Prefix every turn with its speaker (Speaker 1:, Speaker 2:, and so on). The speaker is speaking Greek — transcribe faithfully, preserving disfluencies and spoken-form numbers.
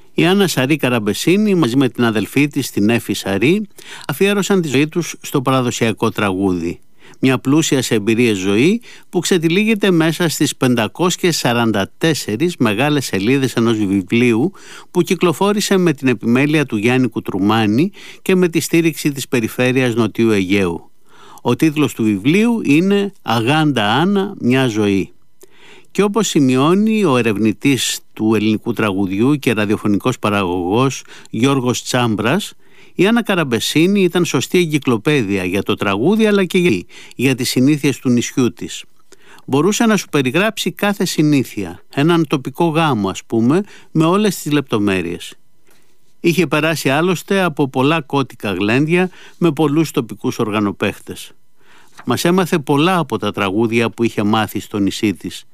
Speaker 1: Η Άννα Σαρή Καραμπεσίνη μαζί με την αδελφή της, την Έφη Σαρή, αφιέρωσαν τη ζωή τους στο παραδοσιακό τραγούδι. Μια πλούσια σε εμπειρίες ζωή που ξετυλίγεται μέσα στις πεντακόσιες σαράντα τέσσερις μεγάλες σελίδες ενός βιβλίου που κυκλοφόρησε με την επιμέλεια του Γιάννη Κουτρουμάνη και με τη στήριξη της περιφέρειας Νοτιού Αιγαίου. Ο τίτλος του βιβλίου είναι «Αγάντα Άννα, μια ζωή». Και όπως σημειώνει ο ερευνητής του ελληνικού τραγουδιού και ραδιοφωνικός παραγωγός Γιώργος Τσάμπρας, η Άννα Καραμπεσίνη ήταν σωστή εγκυκλοπαίδεια για το τραγούδι αλλά και για τις συνήθειες του νησιού της. Μπορούσε να σου περιγράψει κάθε συνήθεια, έναν τοπικό γάμο ας πούμε, με όλες τις λεπτομέρειες. Είχε περάσει άλλωστε από πολλά κώτικα γλέντια με πολλούς τοπικούς οργανοπαίχτες. Μας έμαθε πολλά από τα τραγούδια που είχε μάθει στο νησί της